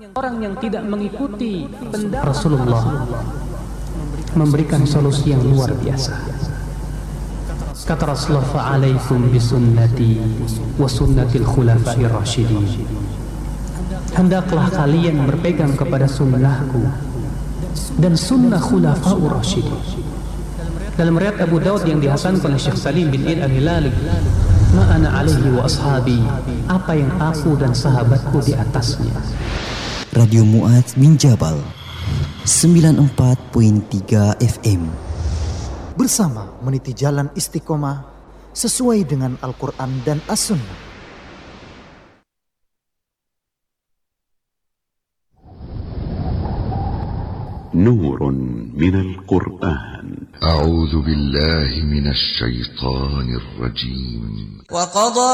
orang yang tidak mengikuti pendapat Rasulullah memberikan solusi yang luar biasa. Kata Rasulullah, fa'alaikum bisunnati wa sunnatil khulafa'ir rasyidin. Hendaklah kalian berpegang kepada sunnahku dan sunnah khulafa'ur rasyidin. Dalam riwayat Abu Daud yang dihasankan oleh Syekh Salim bin Id al-Hilali, ma ana alaihi wa ashabi, apa yang aku dan sahabatku di atasnya. Radio Mu'adz bin Jabal 94.3 FM. Bersama meniti jalan istiqomah sesuai dengan Al-Quran dan As-Sunnah. نور من القرآن. أعوذ بالله من الشيطان الرجيم.